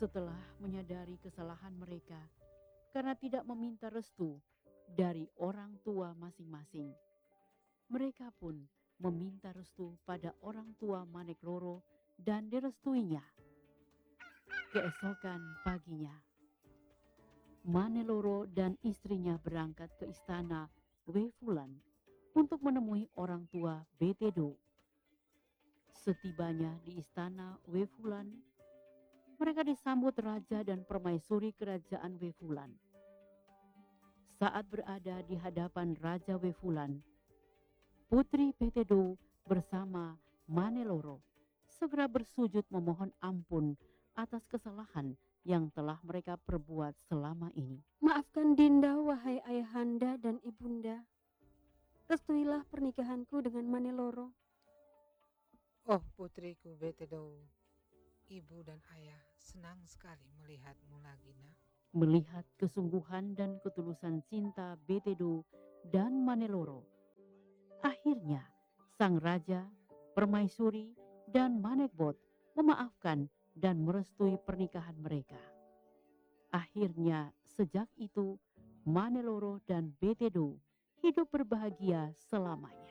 Setelah menyadari kesalahan mereka karena tidak meminta restu dari orang tua masing-masing, mereka pun meminta restu pada orang tua Manekloro dan direstuinya. Keesokan paginya, Maneloro dan istrinya berangkat ke istana Wefulan untuk menemui orang tua Betedo. Setibanya di istana Wefulan, mereka disambut raja dan permaisuri kerajaan Wefulan. Saat berada di hadapan Raja Wefulan, Putri Betedo bersama Maneloro segera bersujud memohon ampun atas kesalahan yang telah mereka perbuat selama ini. Maafkan Dinda, wahai ayahanda dan ibunda. Restuilah pernikahanku dengan Maneloro. Oh putriku Betedo, ibu dan ayah senang sekali melihatmu lagi nak. Melihat kesungguhan dan ketulusan cinta Betedo dan Maneloro, akhirnya sang raja, permaisuri, dan Manekbot memaafkan dan merestui pernikahan mereka. Akhirnya sejak itu Maneloro dan Betedo hidup berbahagia selamanya.